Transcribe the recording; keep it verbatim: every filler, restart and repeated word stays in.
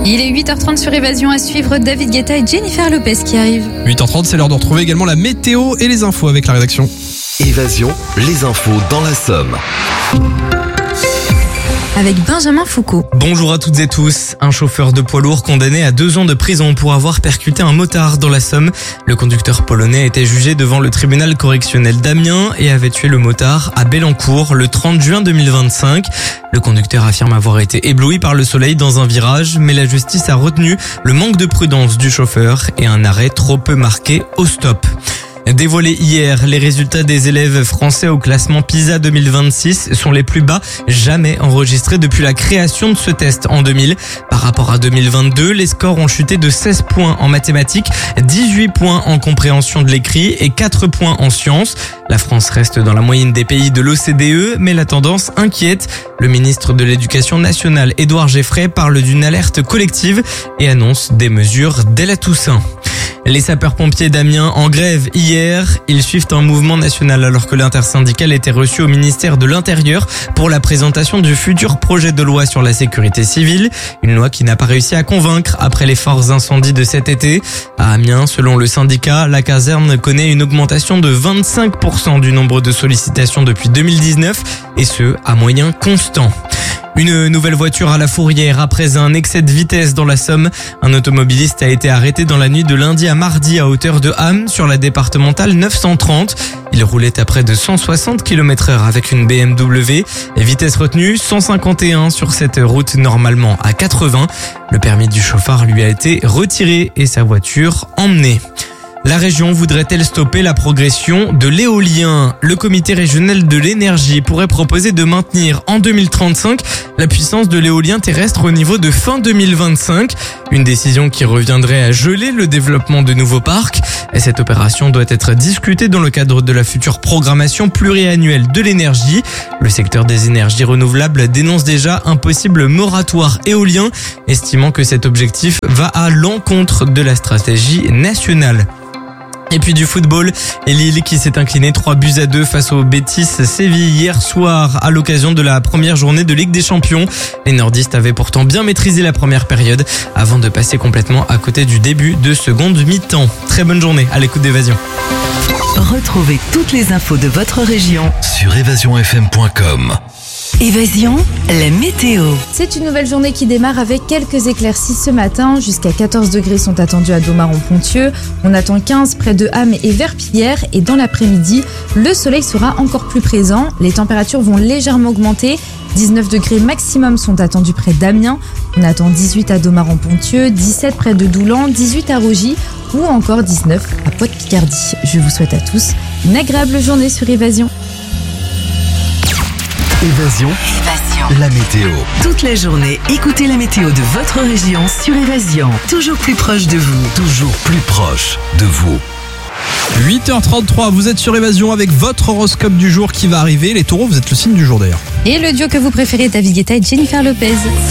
Il est huit heures trente sur Évasion, à suivre David Guetta et Jennifer Lopez qui arrivent. huit heures trente, c'est l'heure de retrouver également la météo et les infos avec la rédaction. Évasion, les infos dans la Somme. Avec Benjamin Foucault. Bonjour à toutes et tous. Un chauffeur de poids lourd condamné à deux ans de prison pour avoir percuté un motard dans la Somme. Le conducteur polonais était jugé devant le tribunal correctionnel d'Amiens et avait tué le motard à Bellancourt le trente juin deux mille vingt-cinq. Le conducteur affirme avoir été ébloui par le soleil dans un virage, mais la justice a retenu le manque de prudence du chauffeur et un arrêt trop peu marqué au stop. Dévoilés hier, les résultats des élèves français au classement PISA deux mille vingt-six sont les plus bas jamais enregistrés depuis la création de ce test en deux mille. Par rapport à deux mille vingt-deux, les scores ont chuté de seize points en mathématiques, dix-huit points en compréhension de l'écrit et quatre points en sciences. La France reste dans la moyenne des pays de l'O C D E, mais la tendance inquiète. Le ministre de l'Éducation nationale, Édouard Geoffrey, parle d'une alerte collective et annonce des mesures dès la Toussaint. Les sapeurs-pompiers d'Amiens en grève hier. Ils suivent un mouvement national alors que l'intersyndicale était reçu au ministère de l'Intérieur pour la présentation du futur projet de loi sur la sécurité civile. Une loi qui n'a pas réussi à convaincre après les forts incendies de cet été. À Amiens, selon le syndicat, la caserne connaît une augmentation de vingt-cinq pour cent du nombre de sollicitations depuis deux mille dix-neuf et ce, à moyen constant. Une nouvelle voiture à la fourrière après un excès de vitesse dans la Somme. Un automobiliste a été arrêté dans la nuit de lundi à mardi à hauteur de Ham sur la départementale neuf cent trente. Il roulait à près de cent soixante kilomètres heure avec une B M W. Vitesse retenue cent cinquante et un sur cette route normalement à quatre-vingts. Le permis du chauffard lui a été retiré et sa voiture emmenée. La région voudrait-elle stopper la progression de l'éolien ? Le comité régional de l'énergie pourrait proposer de maintenir en deux mille trente-cinq la puissance de l'éolien terrestre au niveau de fin deux mille vingt-cinq. Une décision qui reviendrait à geler le développement de nouveaux parcs. Et cette opération doit être discutée dans le cadre de la future programmation pluriannuelle de l'énergie. Le secteur des énergies renouvelables dénonce déjà un possible moratoire éolien, estimant que cet objectif va à l'encontre de la stratégie nationale. Et puis du football, et Lille qui s'est incliné trois buts à deux face au Betis Séville hier soir à l'occasion de la première journée de Ligue des Champions. Les nordistes avaient pourtant bien maîtrisé la première période avant de passer complètement à côté du début de seconde mi-temps. Très bonne journée à l'écoute d'Évasion. Retrouvez toutes les infos de votre région Sur évasion f m point com. Évasion, la météo. C'est une nouvelle journée qui démarre avec quelques éclaircies ce matin. Jusqu'à quatorze degrés sont attendus à Domaron-Pontieux. On attend quinze près de Ham et Verpillière. Et dans l'après-midi, le soleil sera encore plus présent. Les températures vont légèrement augmenter. dix-neuf degrés maximum sont attendus près d'Amiens. On attend dix-huit à Domaron-Pontieux, dix-sept près de Doulan, dix-huit à Rogy ou encore dix-neuf à Poix-de-Picardie. Je vous souhaite à tous une agréable journée sur Évasion. Évasion, Évasion. la météo. Toute la journée, écoutez la météo de votre région sur Évasion. Toujours plus proche de vous. Toujours plus proche de vous. huit heures trente-trois, vous êtes sur Évasion avec votre horoscope du jour qui va arriver. Les taureaux, vous êtes le signe du jour d'ailleurs. Et le duo que vous préférez, David Guetta et Jennifer Lopez.